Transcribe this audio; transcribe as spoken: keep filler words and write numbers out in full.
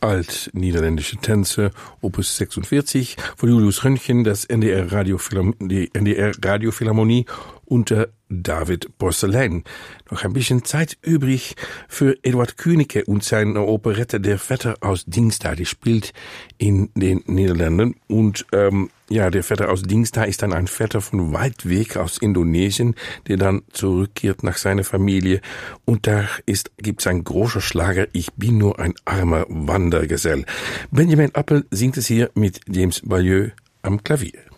Alt-niederländische Tänze, Opus sechsundvierzig, von Julius Röntgen, das N D R Radiophilharmonie, die N D R Radiophilharmonie unter David Porcelein. Noch ein bisschen Zeit übrig für Eduard Königke und seine Operette Der Vetter aus Dingsda, die spielt in den Niederlanden. Und ähm, ja, der Vetter aus Dingsda ist dann ein Vetter von weit weg aus Indonesien, der dann zurückkehrt nach seiner Familie. Und da ist, gibt's ein großer Schlager, Ich bin nur ein armer Wandergesell. Benjamin Appel singt es hier mit James Bayeux am Klavier.